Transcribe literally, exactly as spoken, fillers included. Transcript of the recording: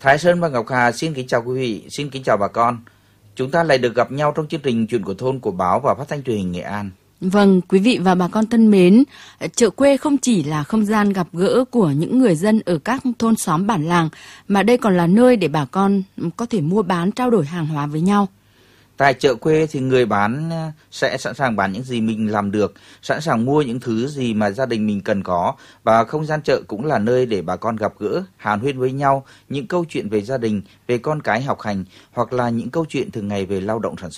Thái Sơn và Ngọc Hà xin kính chào quý vị, xin kính chào bà con. Chúng ta lại được gặp nhau trong chương trình Chuyện của thôn của báo và phát thanh truyền hình Nghệ An. Vâng, quý vị và bà con thân mến, chợ quê không chỉ là không gian gặp gỡ của những người dân ở các thôn xóm bản làng, mà đây còn là nơi để bà con có thể mua bán trao đổi hàng hóa với nhau. Tại chợ quê thì người bán sẽ sẵn sàng bán những gì mình làm được, sẵn sàng mua những thứ gì mà gia đình mình cần có, và không gian chợ cũng là nơi để bà con gặp gỡ, hàn huyên với nhau những câu chuyện về gia đình, về con cái học hành, hoặc là những câu chuyện thường ngày về lao động sản xuất.